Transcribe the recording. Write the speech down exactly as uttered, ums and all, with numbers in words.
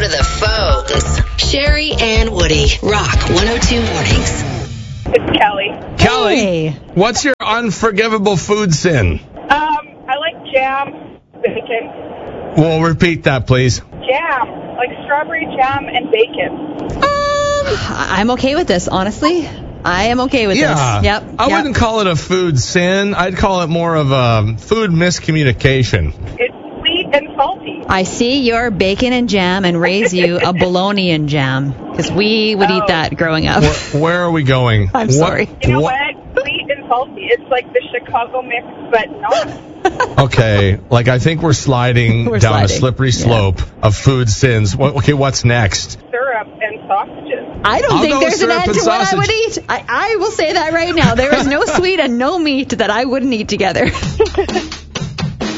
the foes. Sherry and Woody, Rock one oh two Mornings. It's Kelly. Kelly, Hey. what's your unforgivable food sin? Um, I like jam, bacon. We'll repeat that, please. Jam, like strawberry jam and bacon. I'm okay with this, honestly. I am okay with Yeah. this. Yep. I yep. wouldn't call it a food sin. I'd call it more of a food miscommunication. It's sweet and salty. I see your bacon and jam and raise you a bologna and jam, because we would eat Oh. that growing up. Where, where are we going? I'm What- sorry. You know what- what? Sweet and salty. It's like the Chicago mix, but not. Okay, like I think we're sliding We're down a sliding. slippery Yeah. slope of food sins. What, okay, what's next? Syrup and sausages. I don't I'll think go there's an syrup end and to what I sausage. would eat. I, I will say that right now. There is no sweet and no meat that I wouldn't eat together.